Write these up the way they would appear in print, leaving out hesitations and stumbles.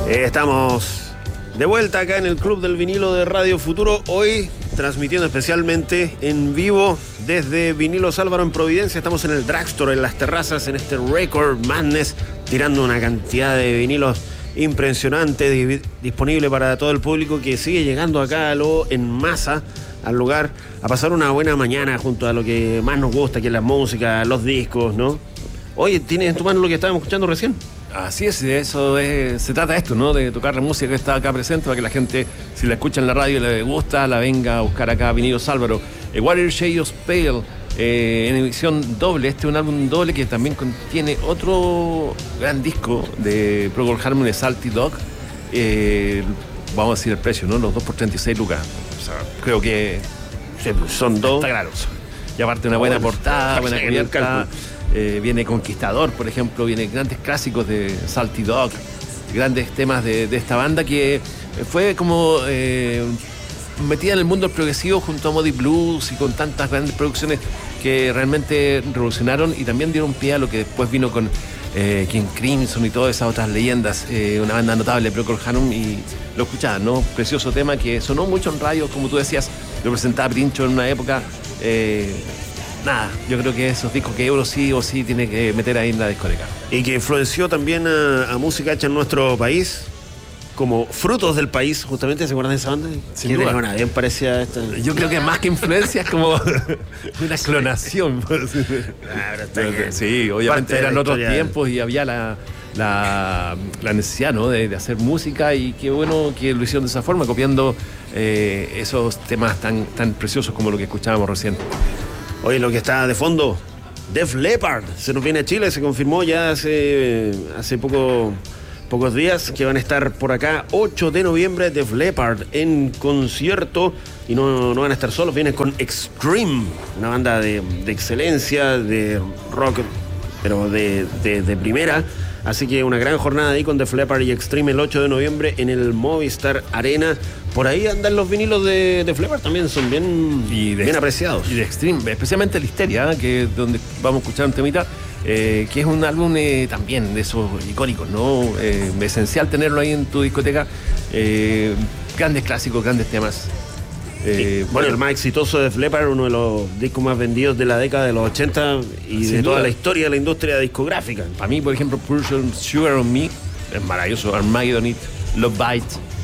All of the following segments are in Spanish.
Estamos de vuelta acá en el Club del Vinilo de Radio Futuro, hoy transmitiendo especialmente en vivo desde Vinilos Álvaro en Providencia. Estamos en el Drugstore, en las terrazas, en este Record Madness, tirando una cantidad de vinilos impresionante, disponible para todo el público que sigue llegando acá en masa al lugar a pasar una buena mañana junto a lo que más nos gusta, que es la música, los discos, ¿no? Oye, ¿tienes en tu mano lo que estábamos escuchando recién? Así es, de eso se trata esto, ¿no? De tocar la música que está acá presente para que la gente, si la escucha en la radio y le gusta, la venga a buscar acá a Vinilos Álvaro. Water Shade of Pale, en edición doble. Este es un álbum doble que también contiene otro gran disco de Procol Harum, de Salty Dog. Vamos a decir el precio, ¿no? Los 2 por 36 lucas. O sea, creo que son dos. Está claro. Y aparte una buena portada, buena cubierta. Viene Conquistador, por ejemplo, viene grandes clásicos de Salty Dog, grandes temas de esta banda que fue como metida en el mundo del progresivo junto a Moody Blues y con tantas grandes producciones que realmente revolucionaron y también dieron pie a lo que después vino con King Crimson y todas esas otras leyendas. Una banda notable, Procol Harum, y lo escuchaban, ¿no? Precioso tema que sonó mucho en radio, como tú decías, lo presentaba Princho en una época. Nada, yo creo que esos discos que Euro sí o sí tiene que meter ahí en la discoteca. Y que influenció también a música hecha en nuestro país, como Frutos del País, justamente. ¿Se acuerdan de esa banda? Sin duda. Una bien parecida a esta. Yo creo que más que influencia es como una clonación. Sí, obviamente eran otros tiempos y había la necesidad, ¿no? de hacer música, y qué bueno que lo hicieron de esa forma, copiando esos temas tan preciosos como lo que escuchábamos recién. Oye, lo que está de fondo, Def Leppard, se nos viene a Chile, se confirmó ya hace pocos días que van a estar por acá. 8 de noviembre, Def Leppard en concierto, y no van a estar solos, vienen con Extreme, una banda de excelencia, de rock, pero de primera. Así que una gran jornada ahí con Def Leppard y Extreme el 8 de noviembre en el Movistar Arena. Por ahí andan los vinilos de Def Leppard, también son bien apreciados. Y de Extreme, especialmente Listeria, que es donde vamos a escuchar un temita, que es un álbum también de esos icónicos, ¿no? Esencial tenerlo ahí en tu discoteca. Grandes clásicos, grandes temas. Bueno, el más exitoso de Def Leppard, uno de los discos más vendidos de la década de los 80 y de toda la historia de la industria discográfica. Para mí, por ejemplo, Purple Sugar on Me es maravilloso. Armageddon It, Love Bite,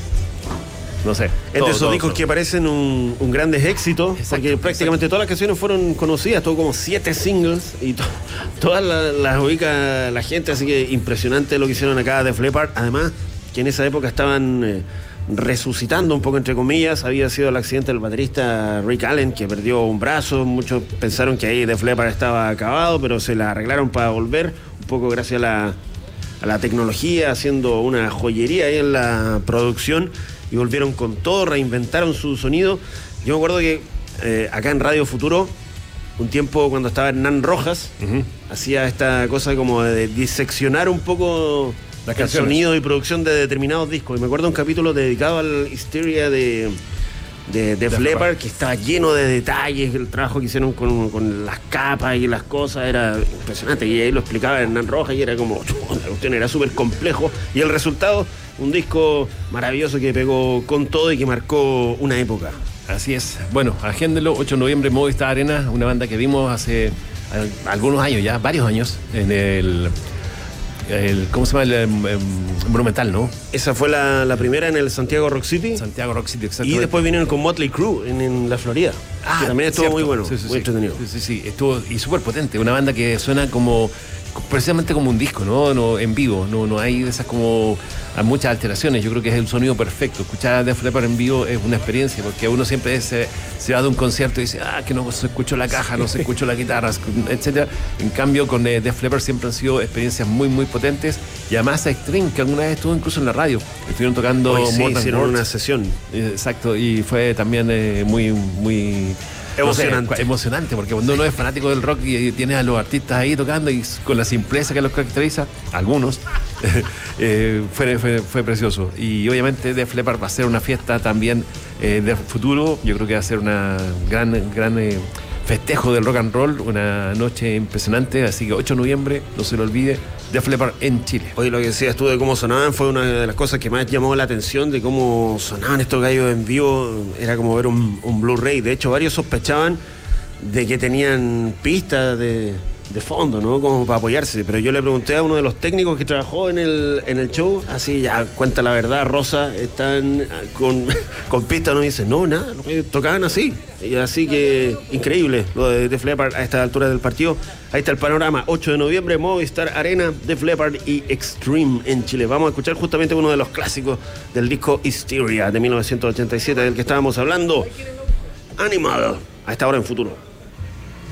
no sé. Entre esos discos que parecen un grandes éxitos, porque prácticamente todas las canciones fueron conocidas, todo como 7 singles, y todas las ubica la gente, así que impresionante lo que hicieron acá Def Leppard. Además, que en esa época estaban resucitando un poco, entre comillas. Había sido el accidente del baterista Rick Allen, que perdió un brazo. Muchos pensaron que ahí Def Leppard estaba acabado, pero se la arreglaron para volver, un poco gracias a la tecnología, haciendo una joyería ahí en la producción, y volvieron con todo, reinventaron su sonido. Yo me acuerdo que acá en Radio Futuro, un tiempo cuando estaba Hernán Rojas, hacía esta cosa como de diseccionar un poco el sonido y producción de determinados discos. Y me acuerdo un capítulo dedicado al Hysteria de Def Leppard, que estaba lleno de detalles. El trabajo que hicieron con las capas y las cosas era impresionante, y ahí lo explicaba Hernán Rojas, y era como la cuestión era súper complejo, y el resultado, un disco maravilloso que pegó con todo y que marcó una época. Así es. Bueno, agéndelo, 8 de noviembre, Movistar Arena, una banda que vimos hace algunos años ya, varios años, en el ¿cómo se llama? El Monumental, ¿no? Esa fue la primera en el Santiago Rock City. Santiago Rock City, exactamente. Y después vinieron con Motley Crue en la Florida. Que también estuvo muy bueno, muy entretenido. Sí, estuvo y súper potente. Una banda que suena como precisamente como un disco, ¿no? En vivo. No hay de esas como muchas alteraciones. Yo creo que es el sonido perfecto. Escuchar a Def Leppard en vivo es una experiencia, porque uno siempre se va de un concierto y dice, que no se escuchó la caja, no se escuchó la guitarra, etcétera. En cambio, con Def Leppard siempre han sido experiencias muy, muy potentes. Y además a Extreme, que alguna vez estuvo incluso en la radio. Estuvieron tocando hicieron una sesión. Exacto, y fue también muy, muy emocionante. No sé, emocionante, porque cuando uno es fanático del rock y tiene a los artistas ahí tocando y con la simpleza que los caracteriza, algunos, fue precioso. Y obviamente Def Leppard va a ser una fiesta también del futuro. Yo creo que va a ser una gran festejo del rock and roll, una noche impresionante, así que 8 de noviembre, no se lo olvide, Def Leppard en Chile. Oye, lo que decías tú de cómo sonaban fue una de las cosas que más llamó la atención de cómo sonaban estos gallos en vivo. Era como ver un Blu-ray. De hecho, varios sospechaban de que tenían pistas de fondo, ¿no? Como para apoyarse. Pero yo le pregunté a uno de los técnicos que trabajó en el show, así ya cuenta la verdad, Rosa, están con pistas, ¿no? Y dice, no, nada, tocaban así. Y así que increíble lo de Def Leppard a esta altura del partido. Ahí está el panorama, 8 de noviembre, Movistar Arena, Def Leppard y Extreme en Chile. Vamos a escuchar justamente uno de los clásicos del disco Hysteria de 1987, del que estábamos hablando, Animal, a esta hora en Futuro.